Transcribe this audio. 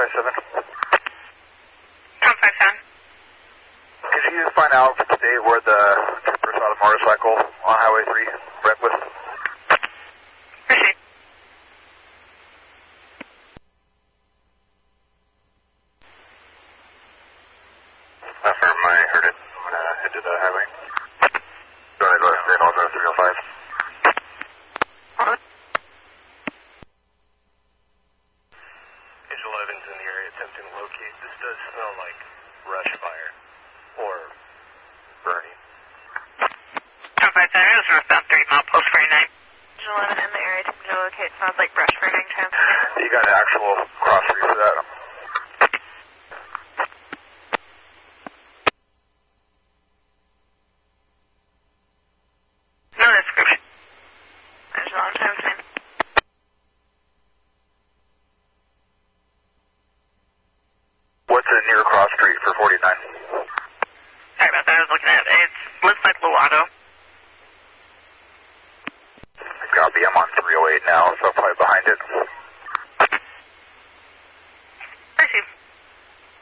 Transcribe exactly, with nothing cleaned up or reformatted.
five seven. Tom five seven. Could you find out today where the trooper saw the motorcycle on Highway three, Brentwood? Proceed. Affirm, I heard it when I hit the highway. Go ahead, go ahead, I'll go three oh five. Angel Evans in the area attempting to locate. This does smell like brush fire or burning. Tom five seven, it was northbound three mile post forty-nine. Angel Eleven in the area attempting to locate. Sounds like brush burning. Transfer. You got an actual cross read for that? No description. Angel Eleven times nine. What's a near cross street for forty-nine? Sorry about that, I was looking at it. It looks like Luato.